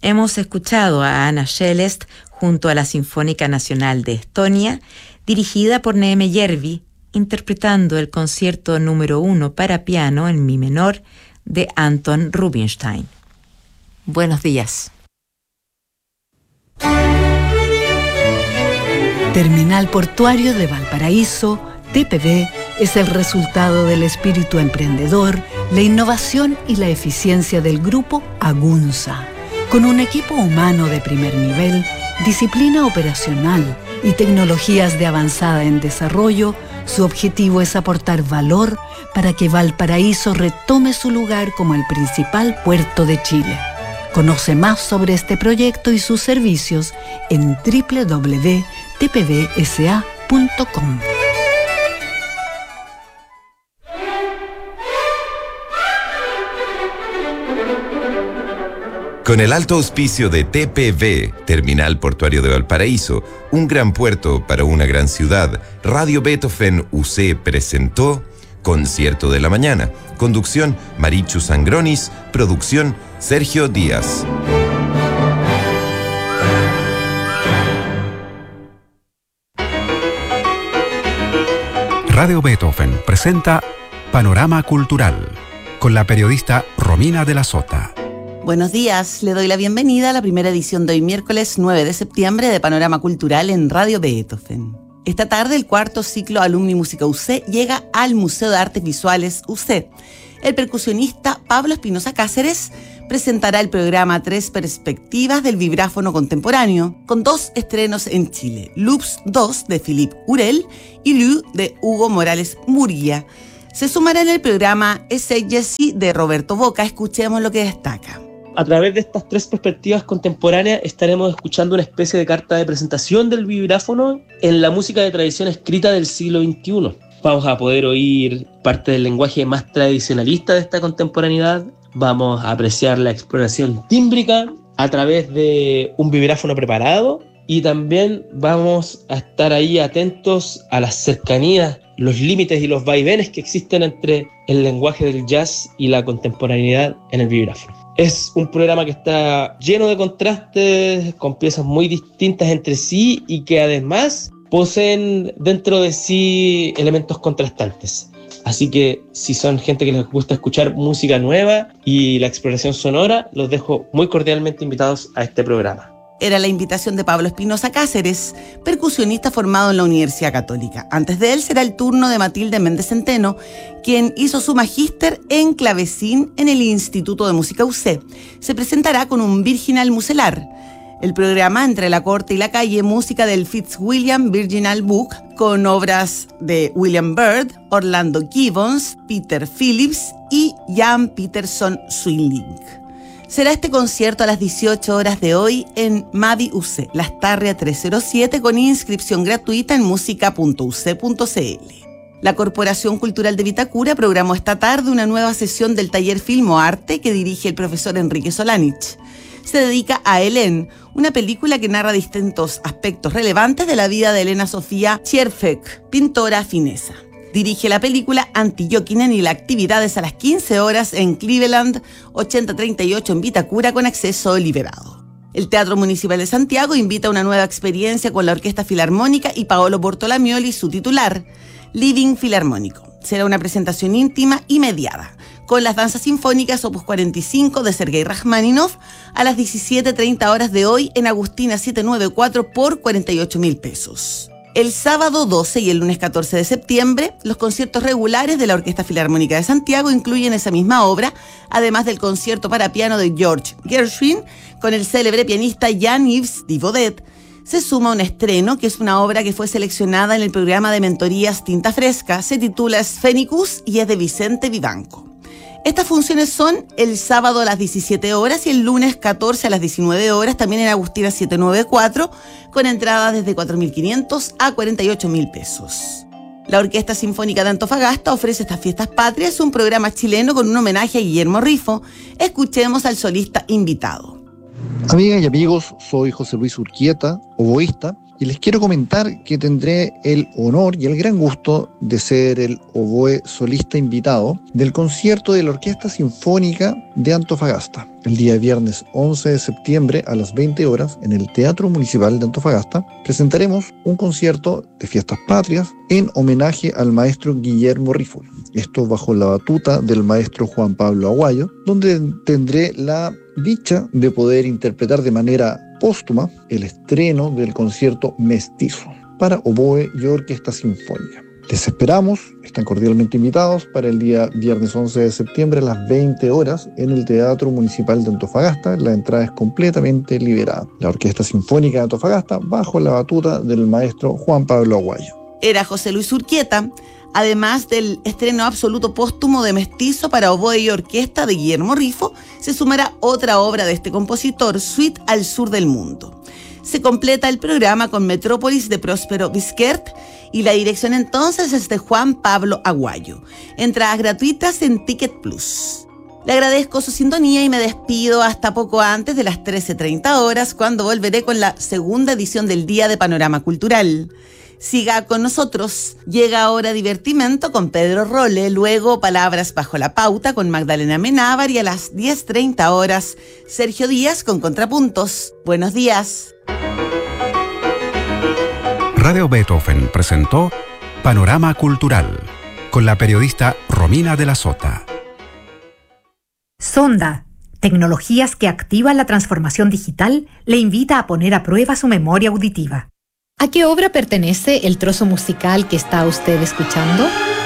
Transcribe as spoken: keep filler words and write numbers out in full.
Hemos escuchado a Anna Shelest junto a la Sinfónica Nacional de Estonia, dirigida por Neeme Järvi, interpretando el concierto número uno para piano en mi menor de Anton Rubinstein. Buenos días. Terminal Portuario de Valparaíso, T P V, es el resultado del espíritu emprendedor, la innovación y la eficiencia del grupo Agunza. Con un equipo humano de primer nivel, disciplina operacional y tecnologías de avanzada en desarrollo, su objetivo es aportar valor para que Valparaíso retome su lugar como el principal puerto de Chile. Conoce más sobre este proyecto y sus servicios en doble u doble u doble u punto t p v s a punto com. Con el alto auspicio de T P V, Terminal Portuario de Valparaíso, un gran puerto para una gran ciudad, Radio Beethoven U C presentó Concierto de la Mañana. Conducción, Marichu Sangronis. Producción, Sergio Díaz. Radio Beethoven presenta Panorama Cultural, con la periodista Romina de la Sota. Buenos días, le doy la bienvenida a la primera edición de hoy miércoles nueve de septiembre de Panorama Cultural en Radio Beethoven. Esta tarde el cuarto ciclo Alumni Música U C llega al Museo de Artes Visuales U C. El percusionista Pablo Espinosa Cáceres presentará el programa Tres Perspectivas del Vibráfono Contemporáneo, con dos estrenos en Chile, Loops dos de Philippe Urel y Lu de Hugo Morales Murguía. Se sumará en el programa Essay Jessie de Roberto Boca. Escuchemos lo que destaca. A través de estas tres perspectivas contemporáneas estaremos escuchando una especie de carta de presentación del vibráfono en la música de tradición escrita del siglo veintiuno. Vamos a poder oír parte del lenguaje más tradicionalista de esta contemporaneidad. Vamos a apreciar la exploración tímbrica a través de un vibráfono preparado y también vamos a estar ahí atentos a las cercanías, los límites y los vaivenes que existen entre el lenguaje del jazz y la contemporaneidad en el vibráfono. Es un programa que está lleno de contrastes, con piezas muy distintas entre sí y que además poseen dentro de sí elementos contrastantes. Así que si son gente que les gusta escuchar música nueva y la exploración sonora, los dejo muy cordialmente invitados a este programa. Era la invitación de Pablo Espinosa Cáceres, percusionista formado en la Universidad Católica. Antes de él será el turno de Matilde Méndez Centeno, quien hizo su magíster en clavecín en el Instituto de Música U C. Se presentará con un Virginal Muselar. El programa Entre la Corte y la Calle, música del Fitzwilliam Virginal Book, con obras de William Byrd, Orlando Gibbons, Peter Phillips y Jan Peterson Swingling. Será este concierto a las dieciocho horas de hoy en Mavi U C, Lastarria trescientos siete, con inscripción gratuita en música punto u c punto c l. La Corporación Cultural de Vitacura programó esta tarde una nueva sesión del taller Filmoarte que dirige el profesor Enrique Solanich. Se dedica a Helene, una película que narra distintos aspectos relevantes de la vida de Elena Sofía Tcherfek, pintora finesa. Dirige la película Antti Jokinen y las actividades a las quince horas en Cleveland ochenta treinta y ocho en Vitacura con acceso liberado. El Teatro Municipal de Santiago invita a una nueva experiencia con la Orquesta Filarmónica y Paolo Bortolamioli, su titular, Living Filarmónico. Será una presentación íntima y mediada, con las danzas sinfónicas Opus cuarenta y cinco de Sergei Rachmaninoff a las diecisiete treinta horas de hoy en Agustina setecientos noventa y cuatro por cuarenta y ocho mil pesos. El sábado doce y el lunes catorce de septiembre, los conciertos regulares de la Orquesta Filarmónica de Santiago incluyen esa misma obra, además del concierto para piano de George Gershwin con el célebre pianista Jan-Yves Dibaudet. Se suma un estreno, que es una obra que fue seleccionada en el programa de mentorías Tinta Fresca. Se titula Sphenicus y es de Vicente Vivanco. Estas funciones son el sábado a las diecisiete horas y el lunes catorce a las diecinueve horas, también en Agustina setecientos noventa y cuatro, con entradas desde cuatro mil quinientos a cuarenta y ocho mil pesos. La Orquesta Sinfónica de Antofagasta ofrece estas fiestas patrias, un programa chileno con un homenaje a Guillermo Rifo. Escuchemos al solista invitado. Amigas y amigos, soy José Luis Urquieta, oboísta, Y les quiero comentar que tendré el honor y el gran gusto de ser el oboe solista invitado del concierto de la Orquesta Sinfónica de Antofagasta. El día viernes once de septiembre a las veinte horas en el Teatro Municipal de Antofagasta presentaremos un concierto de fiestas patrias en homenaje al maestro Guillermo Rifo. Esto bajo la batuta del maestro Juan Pablo Aguayo, donde tendré la dicha de poder interpretar de manera póstuma el estreno del concierto Mestizo para oboe y orquesta sinfónica. Les esperamos, están cordialmente invitados para el día viernes once de septiembre a las veinte horas en el Teatro Municipal de Antofagasta. La entrada es completamente liberada. La Orquesta Sinfónica de Antofagasta bajo la batuta del maestro Juan Pablo Aguayo. Era José Luis Urquieta, además del estreno absoluto póstumo de Mestizo para oboe y orquesta de Guillermo Rifo, se sumará otra obra de este compositor, Suite al Sur del Mundo. Se completa el programa con Metrópolis de Próspero Bisquert y la dirección entonces es de Juan Pablo Aguayo. Entradas gratuitas en Ticket Plus. Le agradezco su sintonía y me despido hasta poco antes de las trece treinta horas, cuando volveré con la segunda edición del Día de Panorama Cultural. Siga con nosotros. Llega ahora Divertimento con Pedro Rolle, luego Palabras bajo la pauta con Magdalena Menábar y a las diez treinta horas Sergio Díaz con Contrapuntos. Buenos días. Radio Beethoven presentó Panorama Cultural con la periodista Romina de la Sota. Sonda, tecnologías que activan la transformación digital, le invita a poner a prueba su memoria auditiva. ¿A qué obra pertenece el trozo musical que está usted escuchando?